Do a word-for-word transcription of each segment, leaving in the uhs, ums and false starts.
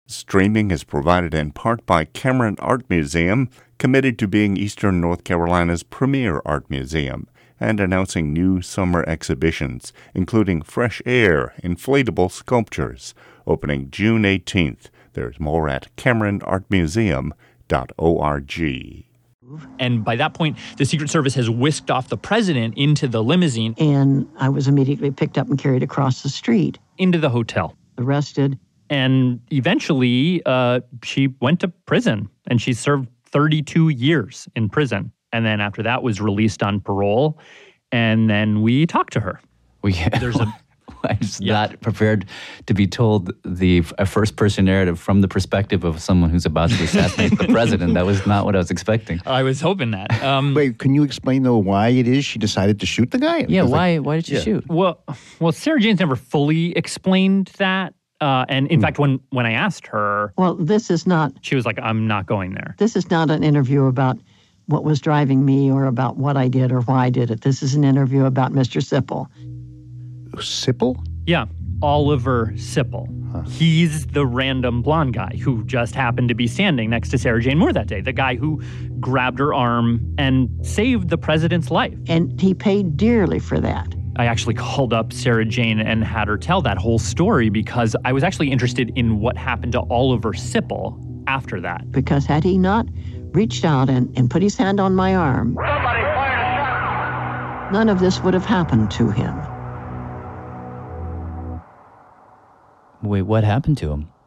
Streaming is provided in part by Cameron Art Museum, committed to being Eastern North Carolina's premier art museum, and announcing new summer exhibitions, including Fresh Air Inflatable Sculptures, opening June eighteenth. There's more at cameron art museum dot org. And by that point, the Secret Service has whisked off the president into the limousine. And I was immediately picked up and carried across the street. Into the hotel. Arrested. And eventually, uh, she went to prison, and she served thirty-two years in prison. And then after that was released on parole, and then we talked to her. We, There's a, I was yeah. not prepared to be told the a first-person narrative from the perspective of someone who's about to assassinate the president. That was not what I was expecting. I was hoping that. Um, Wait, can you explain, though, why it is she decided to shoot the guy? Yeah, why, like, why did she yeah. shoot? Well, well, Sarah Jane's never fully explained that. Uh, and in mm. fact, when, when I asked her... Well, this is not... She was like, I'm not going there. This is not an interview about what was driving me or about what I did or why I did it. This is an interview about Mister Sipple. Sipple? Yeah, Oliver Sipple. Huh. He's the random blonde guy who just happened to be standing next to Sarah Jane Moore that day. The guy who grabbed her arm and saved the president's life. And he paid dearly for that. I actually called up Sarah Jane and had her tell that whole story because I was actually interested in what happened to Oliver Sipple after that. Because had he not reached out and, and put his hand on my arm, none of this would have happened to him. Wait, what happened to him?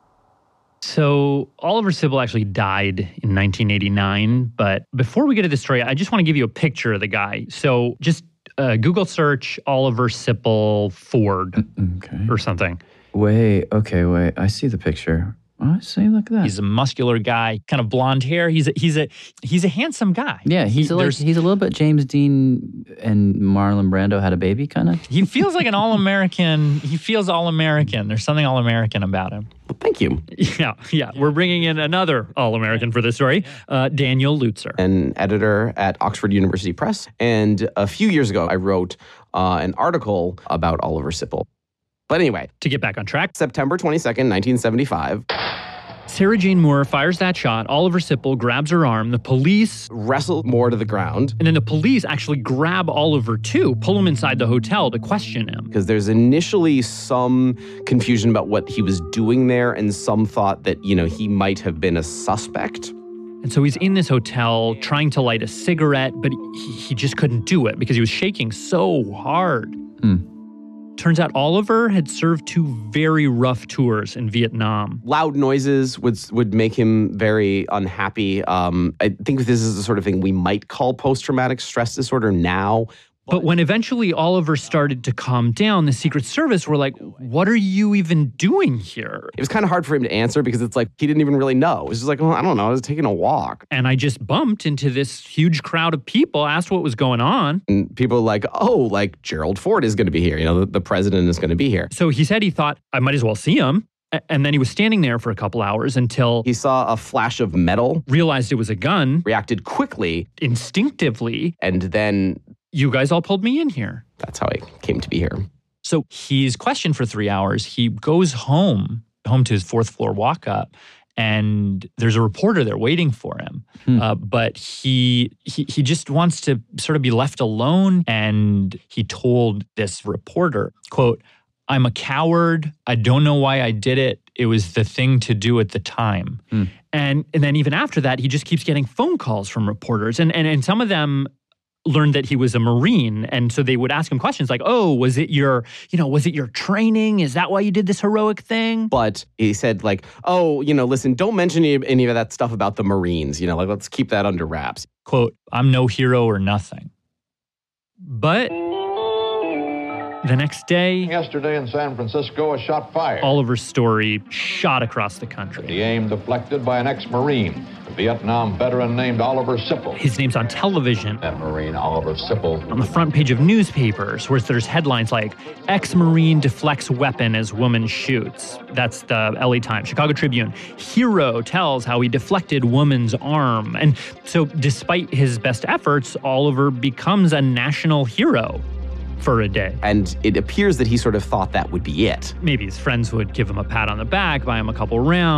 So Oliver Sipple actually died in nineteen eighty-nine. But before we get to the story, I just want to give you a picture of the guy. So just Uh, Google search Oliver Sipple Ford okay. or something. Wait, okay, wait. I see the picture. Oh, I see, look at that. He's a muscular guy, kind of blonde hair. He's a, he's a he's a handsome guy. Yeah, he's he, like, he's a little bit James Dean and Marlon Brando had a baby, kind of. He feels like an all-American. He feels all-American. There's something all-American about him. Well, thank you. Yeah, yeah. We're bringing in another all-American for this story, uh, Daniel Lutzer. An editor at Oxford University Press. And a few years ago, I wrote uh, an article about Oliver Sipple. But anyway. To get back on track. September twenty-second, nineteen seventy-five. Sarah Jane Moore fires that shot. Oliver Sipple grabs her arm. The police wrestle Moore to the ground. And then the police actually grab Oliver too, pull him inside the hotel to question him. Because there's initially some confusion about what he was doing there, and some thought that, you know, he might have been a suspect. And so he's in this hotel trying to light a cigarette, but he, he just couldn't do it because he was shaking so hard. Hmm. Turns out Oliver had served two very rough tours in Vietnam. Loud noises would would make him very unhappy. Um, I think this is the sort of thing we might call post-traumatic stress disorder now. But when eventually Oliver started to calm down, the Secret Service were like, what are you even doing here? It was kind of hard for him to answer because it's like he didn't even really know. It was just like, well, I don't know, I was taking a walk. And I just bumped into this huge crowd of people, asked what was going on. And people were like, oh, like Gerald Ford is going to be here. You know, the, the president is going to be here. So he said he thought, I might as well see him. And then he was standing there for a couple hours until he saw a flash of metal, realized it was a gun, reacted quickly, instinctively, and then you guys all pulled me in here. That's how I came to be here. So he's questioned for three hours. He goes home, home to his fourth floor walk up, and there's a reporter there waiting for him. Hmm. Uh, but he, he he just wants to sort of be left alone. And he told this reporter, quote, I'm a coward. I don't know why I did it. It was the thing to do at the time. Hmm. And and then even after that, he just keeps getting phone calls from reporters. And and, and some of them learned that he was a Marine. And so they would ask him questions like, oh, was it your, you know, was it your training? Is that why you did this heroic thing? But he said like, oh, you know, listen, don't mention any, any of that stuff about the Marines. You know, like, let's keep that under wraps. Quote, I'm no hero or nothing. But the next day, yesterday in San Francisco, a shot fired. Oliver's story shot across the country. The aim deflected by an ex-Marine, a Vietnam veteran named Oliver Sipple. His name's on television. That Marine, Oliver Sipple. On the front page of newspapers, where there's headlines like, ex-Marine deflects weapon as woman shoots. That's the L A Times. Chicago Tribune. Hero tells how he deflected woman's arm. And so despite his best efforts, Oliver becomes a national hero for a day. And it appears that he sort of thought that would be it. Maybe his friends would give him a pat on the back, buy him a couple rounds.